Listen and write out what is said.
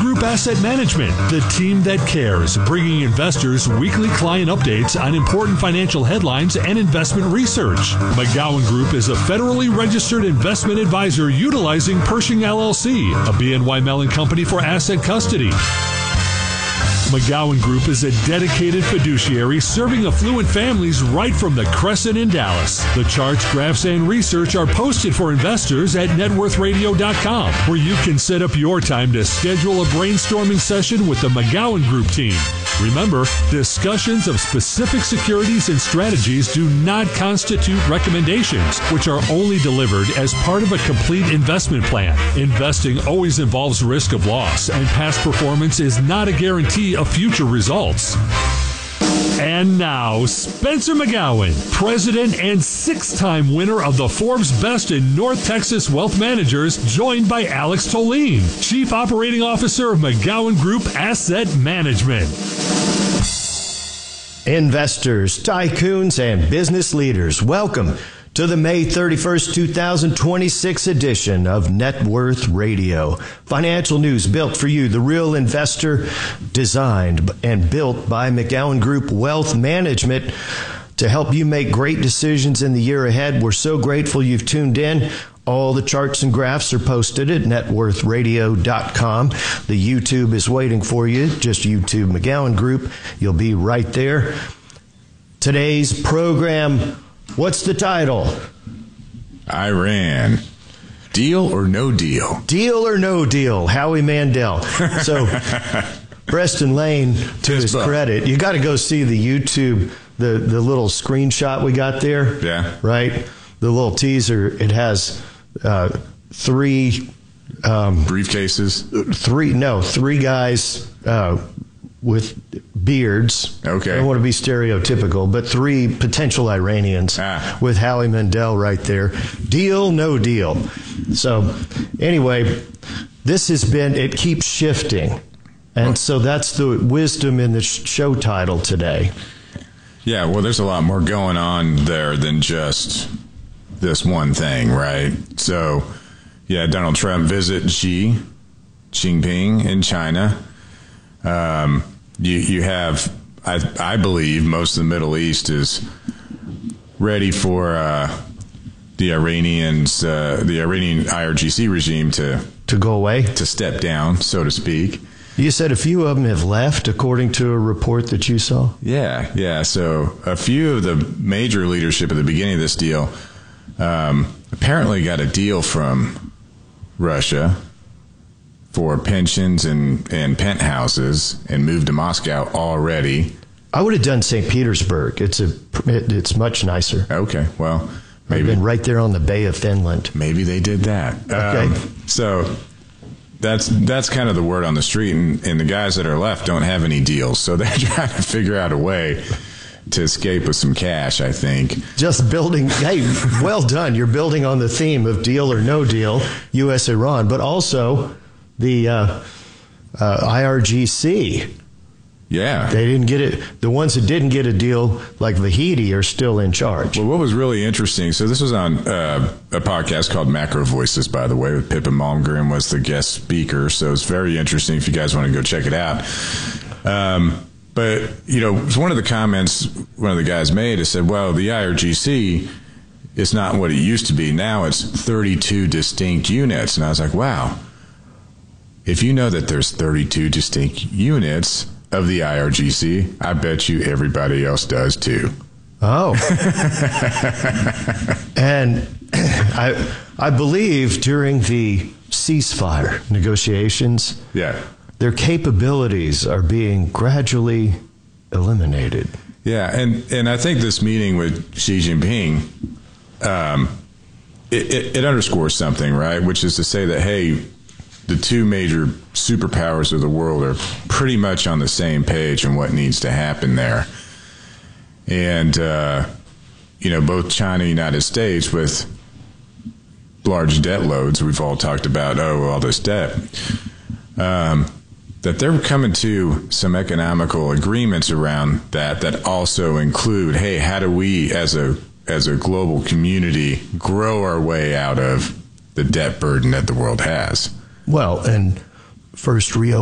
Group Asset Management, the team that cares, bringing investors weekly client updates on important financial headlines and investment research. McGowan Group is a federally registered investment advisor utilizing Pershing LLC, a BNY Mellon company for asset custody. McGowan Group is a dedicated fiduciary serving affluent families right from the Crescent in Dallas. The charts, graphs, and research are posted for investors at networthradio.com, where you can set up your time to schedule a brainstorming session with the McGowan Group team. Remember, discussions of specific securities and strategies do not constitute recommendations, which are only delivered as part of a complete investment plan. Investing always involves risk of loss, and past performance is not a guarantee of future results. And now, Spencer McGowan, president and 6-time winner of the Forbes Best in North Texas Wealth Managers, joined by Alex Tolene, Chief Operating Officer of McGowan Group Asset Management. Investors, tycoons, and business leaders, welcome to the May 31st, 2026 edition of Net Worth Radio. Financial news built for you, the real investor, designed and built by McGowan Group Wealth Management to help you make great decisions in the year ahead. We're so grateful you've tuned in. All the charts and graphs are posted at networthradio.com. The YouTube is waiting for you. Just YouTube McGowan Group. You'll be right there. Today's program, what's the title? Iran. Deal or no deal? Deal or no deal. Howie Mandel. So, Preston Lane, to his credit, you got to go see the YouTube, the little screenshot we got there. Yeah. Right? The little teaser. It has 3 briefcases. Three guys with beards. Okay. I don't want to be stereotypical, but 3 potential Iranians with Howie Mandel right there. Deal, no deal. So anyway, this has been, it keeps shifting. And so that's the wisdom in the show title today. Yeah, well, there's a lot more going on there than just this one thing, right? So, yeah, Donald Trump visit Xi Jinping in China. You have, I believe, most of the Middle East is ready for the Iranian IRGC regime to go away, to step down, so to speak. You said a few of them have left, according to a report that you saw? Yeah. So a few of the major leadership at the beginning of this deal apparently got a deal from Russia for pensions and penthouses and moved to Moscow already. I would have done St. Petersburg. It's much nicer. Okay, well, maybe. I've been right there on the Bay of Finland. Maybe they did that. Okay. So that's kind of the word on the street, and the guys that are left don't have any deals, so they're trying to figure out a way to escape with some cash, I think. Just building, hey, well done. You're building on the theme of deal or no deal, U.S.-Iran, but also the IRGC. Yeah. They didn't get it. The ones that didn't get a deal, like Vahidi, are still in charge. Well, what was really interesting, so this was on a podcast called Macro Voices, by the way, with Pippa Malmgren was the guest speaker, so it's very interesting if you guys want to go check it out. But, one of the comments one of the guys made is said, well, the IRGC is not what it used to be. Now it's 32 distinct units. And I was like, wow, if you know that there's 32 distinct units of the IRGC, I bet you everybody else does too. Oh. And I believe during the ceasefire negotiations, their capabilities are being gradually eliminated. Yeah, and I think this meeting with Xi Jinping, it underscores something, right? Which is to say that, hey, the two major superpowers of the world are pretty much on the same page on what needs to happen there. And, both China and the United States with large debt loads, we've all talked about, all this debt, that they're coming to some economical agreements around that also include, hey, how do we as a global community grow our way out of the debt burden that the world has? Well, and first Rio